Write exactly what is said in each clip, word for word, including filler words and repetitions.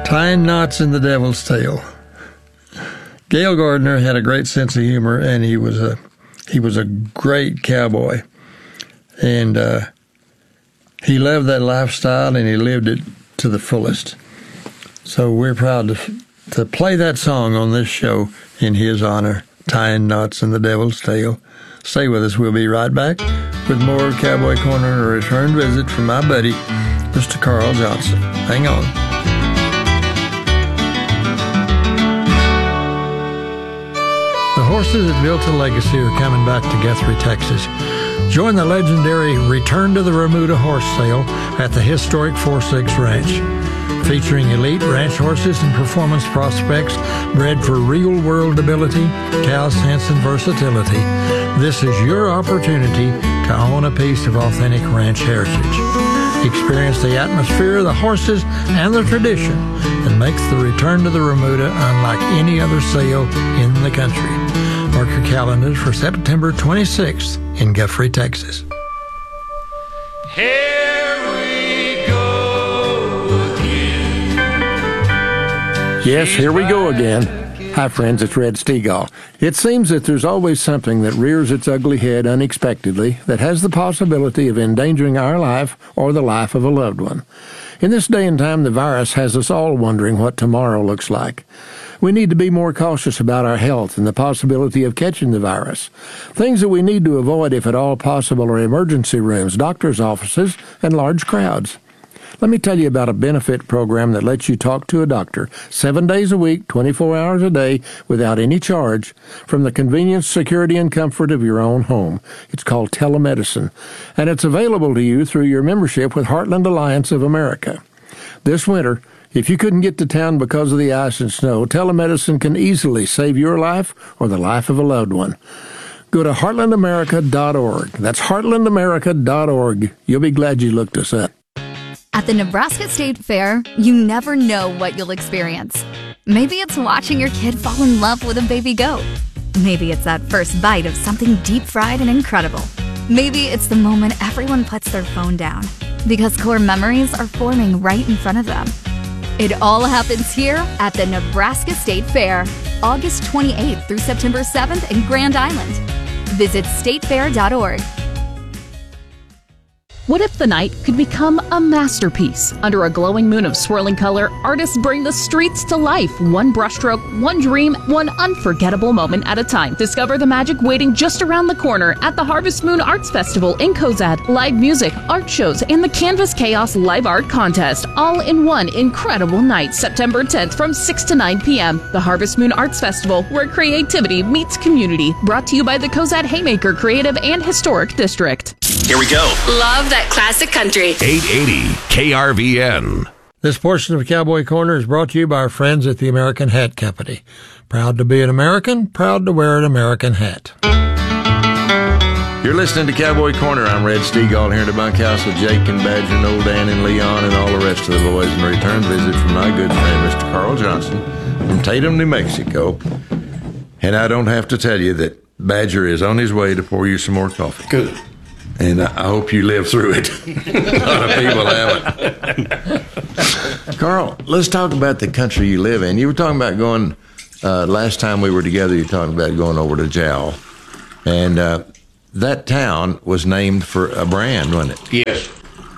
Tying Knots in the Devil's Tail. Gale Gardner had a great sense of humor, and he was a he was a great cowboy, and uh, he loved that lifestyle, and he lived it to the fullest. So we're proud to to play that song on this show in his honor, Tying Knots in the Devil's Tail. Stay with us. We'll be right back with more Cowboy Corner and a return visit from my buddy, Mister Carl Johnson. Hang on. The horses that built a legacy are coming back to Guthrie, Texas. Join the legendary Return to the Remuda horse sale at the historic four six Ranch. Featuring elite ranch horses and performance prospects bred for real-world ability, cow sense, and versatility, this is your opportunity to own a piece of authentic ranch heritage. Experience the atmosphere, the horses, and the tradition that makes the Return to the Remuda unlike any other sale in the country. Mark your calendars for September twenty-sixth in Guthrie, Texas. Here we go again. Yes, here we go again. Hi, friends, it's Red Stegall. It seems that there's always something that rears its ugly head unexpectedly that has the possibility of endangering our life or the life of a loved one. In this day and time, the virus has us all wondering what tomorrow looks like. We need to be more cautious about our health and the possibility of catching the virus. Things that we need to avoid, if at all possible, are emergency rooms, doctors' offices, and large crowds. Let me tell you about a benefit program that lets you talk to a doctor seven days a week, twenty-four hours a day, without any charge, from the convenience, security, and comfort of your own home. It's called telemedicine, and it's available to you through your membership with Heartland Alliance of America. This winter, if you couldn't get to town because of the ice and snow, telemedicine can easily save your life or the life of a loved one. Go to heartland america dot org. That's heartland america dot org. You'll be glad you looked us up. At the Nebraska State Fair, you never know what you'll experience. Maybe it's watching your kid fall in love with a baby goat. Maybe it's that first bite of something deep-fried and incredible. Maybe it's the moment everyone puts their phone down because core memories are forming right in front of them. It all happens here at the Nebraska State Fair, August twenty-eighth through September seventh in Grand Island. Visit state fair dot org. What if the night could become a masterpiece? Under a glowing moon of swirling color, artists bring the streets to life. One brushstroke, one dream, one unforgettable moment at a time. Discover the magic waiting just around the corner at the Harvest Moon Arts Festival in Cozad. Live music, art shows, and the Canvas Chaos Live Art Contest, all in one incredible night, September tenth from six to nine p.m. The Harvest Moon Arts Festival, where creativity meets community. Brought to you by the Cozad Haymaker Creative and Historic District. Here we go. Love that classic country. eight eighty K R V N. This portion of Cowboy Corner is brought to you by our friends at the American Hat Company. Proud to be an American, proud to wear an American hat. You're listening to Cowboy Corner. I'm Red Stegall here in the bunkhouse with Jake and Badger and old Dan and Leon and all the rest of the boys. And a return visit from my good friend, Mister Carl Johnson from Tatum, New Mexico. And I don't have to tell you that Badger is on his way to pour you some more coffee. Good. And I hope you live through it. A lot of people haven't. Carl, let's talk about the country you live in. You were talking about going, uh, last time we were together, you were talking about going over to Jowl. And uh, that town was named for a brand, wasn't it? Yes.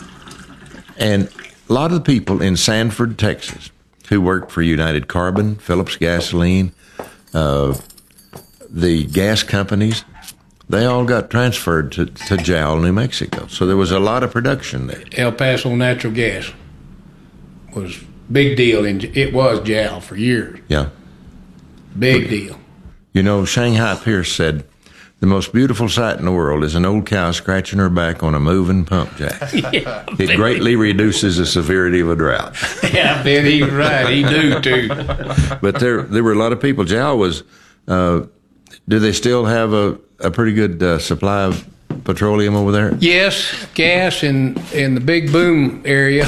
And a lot of the people in Sanford, Texas, who work for United Carbon, Phillips Gasoline, uh, the gas companies, they all got transferred to, to Jowl, New Mexico. So there was a lot of production there. El Paso Natural Gas was big deal. In, it was Jowl for years. Yeah. Big deal. You know, Shanghai Pierce said, the most beautiful sight in the world is an old cow scratching her back on a moving pump jack. Yeah, it greatly reduces the severity of a drought. Yeah, I bet he's right. He do, too. But there there were a lot of people. Jowl was, uh, do they still have a, a pretty good uh, supply of petroleum over there? Yes, gas in, in the big boom area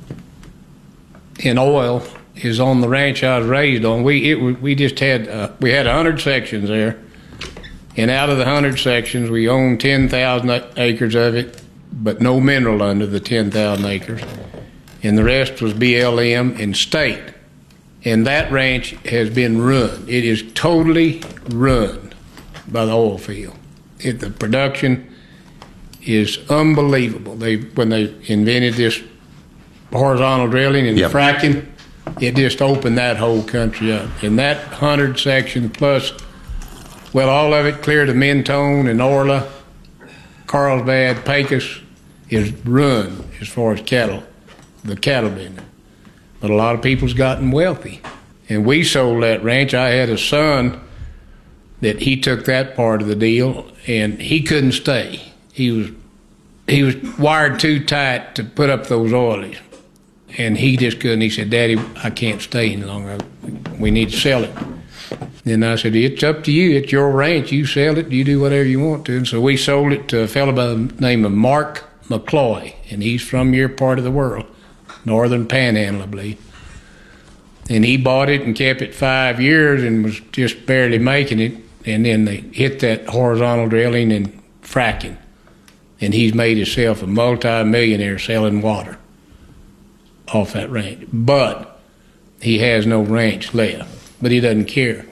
in oil is on the ranch I was raised on. We it, we just had, uh, we had one hundred sections there. And out of the one hundred sections, we owned ten thousand acres of it, but no mineral under the ten thousand acres. And the rest was B L M and state. And that ranch has been ruined. It is totally ruined by the oil field. It, the production is unbelievable. They when they invented this horizontal drilling and Yep. fracking, it just opened that whole country up. And that hundred section plus, well, all of it clear to Mentone and Orla, Carlsbad, Pecos, is ruined as far as cattle, the cattle business. But a lot of people's gotten wealthy. And we sold that ranch. I had a son that he took that part of the deal, and he couldn't stay. He was he was wired too tight to put up those oilies. And he just couldn't. He said, Daddy, I can't stay any longer. We need to sell it. Then I said, it's up to you. It's your ranch. You sell it. You do whatever you want to. And so we sold it to a fellow by the name of Mark McCloy, and he's from your part of the world, Northern Panhandle, I believe. And he bought it and kept it five years and was just barely making it. And then they hit that horizontal drilling and fracking. And he's made himself a multi-millionaire selling water off that ranch. But he has no ranch left. But he doesn't care.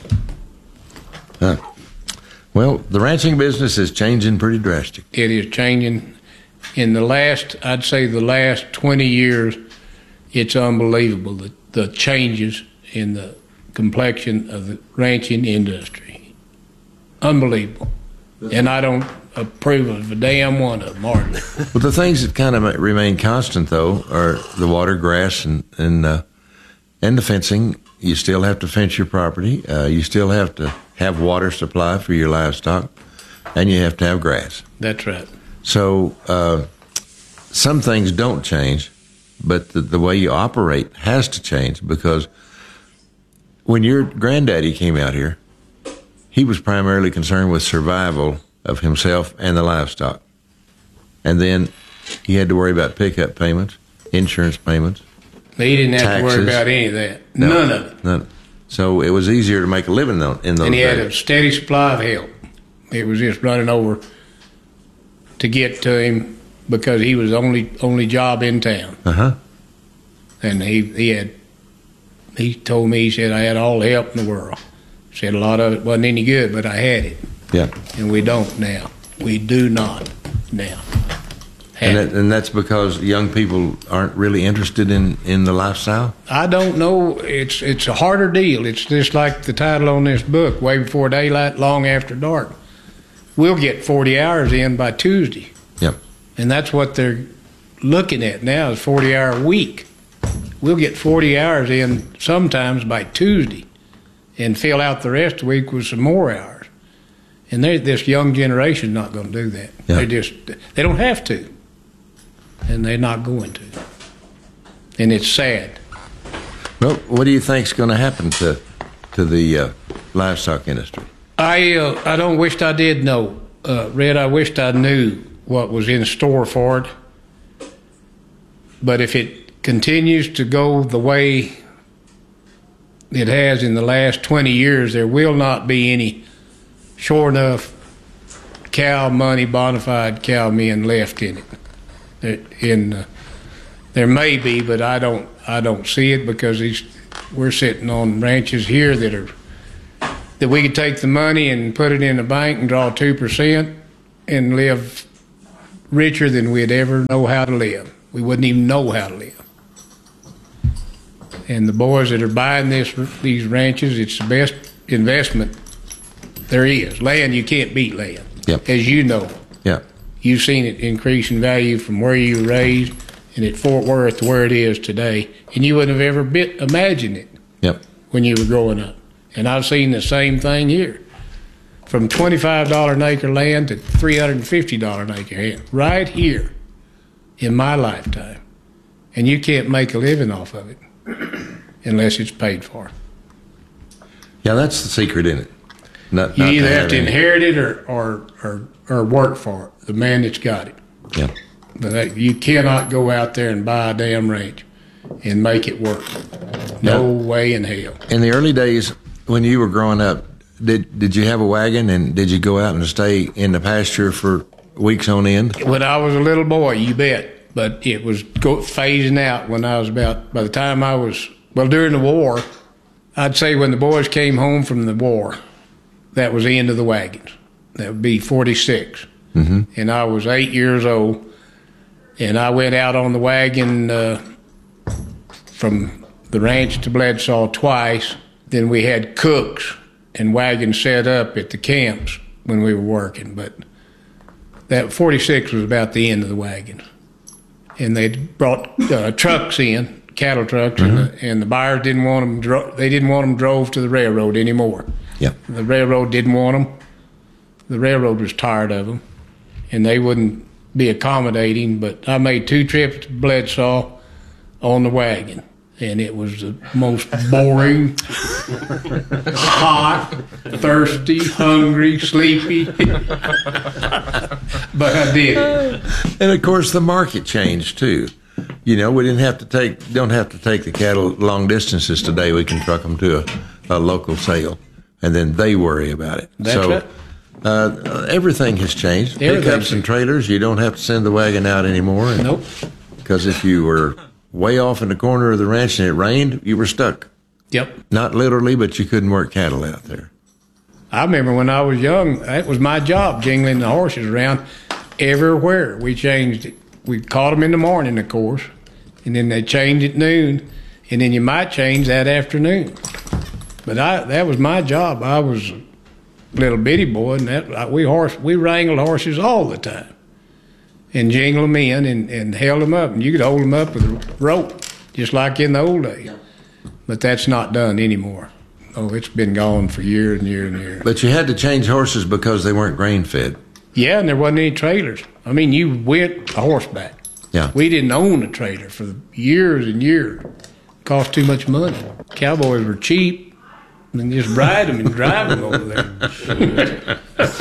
Huh. Well, the ranching business is changing pretty drastic. It is changing. In the last, I'd say the last twenty years, it's unbelievable, the, the changes in the complexion of the ranching industry. Unbelievable. And I don't approve of a damn one of them, hardly. Well, the things that kind of remain constant, though, are the water, grass, and and, uh, and the fencing. You still have to fence your property. Uh, you still have to have water supply for your livestock, and you have to have grass. That's right. So uh, some things don't change, but the, the way you operate has to change, because when your granddaddy came out here, he was primarily concerned with survival of himself and the livestock. And then he had to worry about pickup payments, insurance payments. He didn't have taxes. to worry about any of that. No, None of it. None. So it was easier to make a living though, in those And he had a days. steady supply of help. It was just running over to get to him because he was the only only job in town. Uh-huh. And he, he had, he told me, he said, I had all the help in the world. He said a lot of it wasn't any good, but I had it. Yeah. And we don't now. We do not now. And, that, and that's because young people aren't really interested in, in the lifestyle? I don't know. It's it's a harder deal. It's just like the title on this book, Way Before Daylight, Long After Dark. We'll get forty hours in by Tuesday. Yep. And that's what they're looking at now, is forty-hour week. We'll get forty hours in sometimes by Tuesday and fill out the rest of the week with some more hours. And they, this young generation's not going to do that. Yeah. They just, they don't have to. And they're not going to. And it's sad. Well, what do you think's going to happen to to the uh, livestock industry? I uh, I don't wish I did know, uh, Red. I wished I knew what was in store for it. But if it continues to go the way it has in the last twenty years, there will not be any sure enough cow money, bona fide cow men left in it. In uh, there may be, but I don't I don't see it, because these, we're sitting on ranches here that are that we could take the money and put it in a bank and draw two percent and live richer than we'd ever know how to live. We wouldn't even know how to live. And the boys that are buying this these ranches, it's the best investment there is. Land, you can't beat land, Yep. as you know. Yeah. You've seen it increase in value from where you were raised and at Fort Worth to where it is today. And you wouldn't have ever bit imagined it Yep. when you were growing up. And I've seen the same thing here. From twenty-five dollars an acre land to three hundred fifty dollars an acre land, right here in my lifetime. And you can't make a living off of it unless it's paid for. Yeah, that's the secret in it. Not, You not either to have to any- inherit it or, or, or, or work for it, the man that's got it. Yeah. But that, you cannot go out there and buy a damn ranch and make it work. No No. way in hell. In the early days when you were growing up, did did you have a wagon, and did you go out and stay in the pasture for weeks on end? When I was a little boy, you bet. But it was go, phasing out when I was about, by the time I was Well, during the war, I'd say when the boys came home from the war, that was the end of the wagons. That would be forty-six. Mm-hmm. And I was eight years old, and I went out on the wagon uh, from the ranch to Bledsaw twice. Then we had cooks and wagons set up at the camps when we were working. But that forty-six was about the end of the wagons. And they brought uh, trucks in, cattle trucks, mm-hmm. and, the, and the buyers didn't want them. Dro- they didn't want them drove to the railroad anymore. Yeah. The railroad didn't want them. The railroad was tired of them, and they wouldn't be accommodating. But I made two trips to Bledsaw on the wagon, and it was the most boring, hot, thirsty, hungry, sleepy. But I did it. And of course, the market changed too. You know, we didn't have to take don't have to take the cattle long distances today. We can truck them to a, a local sale, and then they worry about it. That's so, right. Uh, everything has changed. Everything's Pickups and trailers, you don't have to send the wagon out anymore. And, Nope. Because if you were way off in the corner of the ranch and it rained, you were stuck. Yep. Not literally, but you couldn't work cattle out there. I remember when I was young, that was my job, jingling the horses around everywhere. We changed it. We caught them in the morning, of course, and then they changed at noon, and then you might change that afternoon. But I, that was my job. I was a little bitty boy, and that we horse we wrangled horses all the time, and jingled them in and, and held them up, and you could hold them up with a rope, just like in the old days. But that's not done anymore. Oh, it's been gone for years and years and years. But you had to change horses because they weren't grain fed. Yeah, and there wasn't any trailers. I mean, you went a horseback. Yeah. We didn't own a trailer for years and years. It cost too much money. Cowboys were cheap. And just ride them and drive them over there.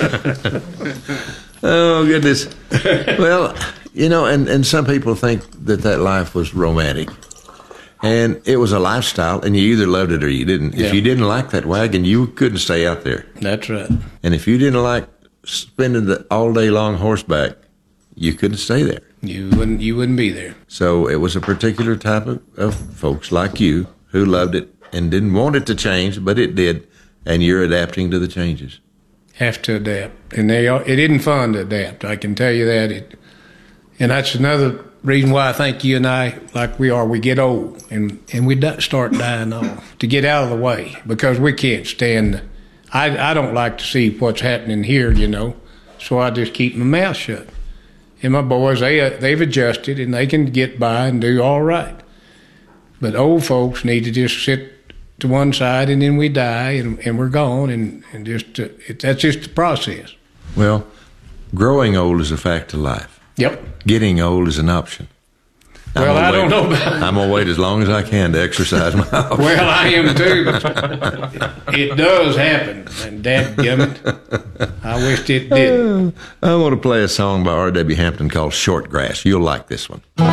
Oh, goodness. Well, you know, and, and some people think that that life was romantic. And it was a lifestyle, and you either loved it or you didn't. Yeah. If you didn't like that wagon, you couldn't stay out there. That's right. And if you didn't like spending the all day long horseback, you couldn't stay there. You wouldn't. You wouldn't be there. So it was a particular type of, of folks like you who loved it and didn't want it to change, but it did, and you're adapting to the changes. Have to adapt, and they are, it isn't fun to adapt. I can tell you that. It, and that's another reason why I think you and I, like we are, we get old and and we di- start dying off to get out of the way because we can't stand. I I don't like to see what's happening here, you know, so I just keep my mouth shut. And my boys, they they've adjusted and they can get by and do all right. But old folks need to just sit to one side and then we die and, and we're gone and, and just uh, it, that's just the process. Well, growing old is a fact of life. Yep. Getting old is an option. I'm Well, gonna I don't wait- know about I'm going to wait as long as I can to exercise my option. Well, I am too, but it does happen, and dadgummit, I wished it didn't. I want to play a song by R W Hampton called Short Grass. You'll like this one.